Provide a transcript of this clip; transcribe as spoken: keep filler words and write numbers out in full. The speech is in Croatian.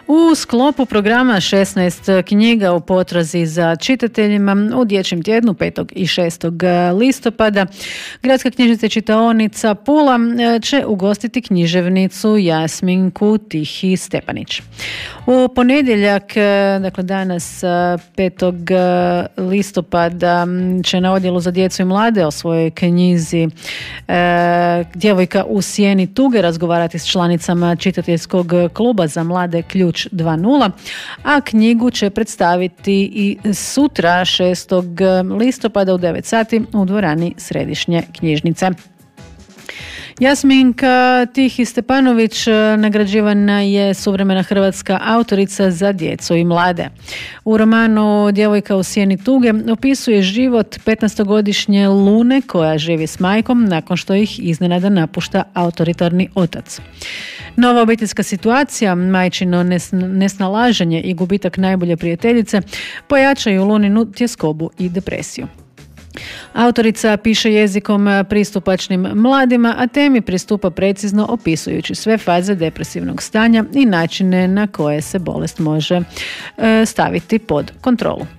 U sklopu programa šesnaest knjiga u potrazi za čitateljima u Dječjem tjednu petog i šestog listopada Gradska knjižnica i čitaonica Pula će ugostiti književnicu Jasminku Tihi Stepanić. U ponedjeljak, dakle danas petog listopada, će na odjelu za djecu i mlade o svojoj knjizi e, Djevojka u sjeni tuge razgovarati s članicama čitateljskog kluba za mlade Ključ dva nula, a knjigu će predstaviti i sutra šestog listopada u devet sati u dvorani Središnje knjižnice. Jasminka Tihi Stepanović nagrađivana je suvremena hrvatska autorica za djecu i mlade. U romanu Djevojka u sjeni tuge opisuje život petnaestogodišnje Lune koja živi s majkom nakon što ih iznenada napušta autoritarni otac. Nova obiteljska situacija, majčino nesnalaženje i gubitak najbolje prijateljice pojačaju Luninu tjeskobu i depresiju. Autorica piše jezikom pristupačnim mladima, a temi pristupa precizno opisujući sve faze depresivnog stanja i načine na koje se bolest može staviti pod kontrolu.